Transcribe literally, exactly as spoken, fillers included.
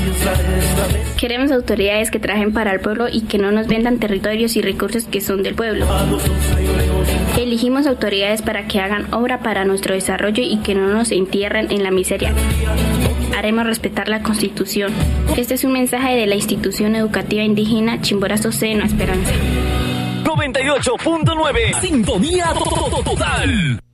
Queremos autoridades que trabajen para el pueblo y que no nos vendan territorios y recursos que son del pueblo. Elegimos autoridades para que hagan obra para nuestro desarrollo y que no nos entierren en la miseria. Haremos respetar la Constitución. Este es un mensaje de la institución educativa indígena Chimborazo Seno Esperanza. noventa y ocho punto nueve Sintonía total.